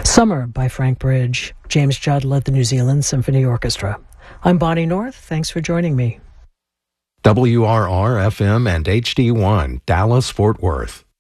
Summer by Frank Bridge. James Judd led the New Zealand Symphony Orchestra. I'm Bonnie North. Thanks for joining me. WRR-FM and HD1, Dallas, Fort Worth.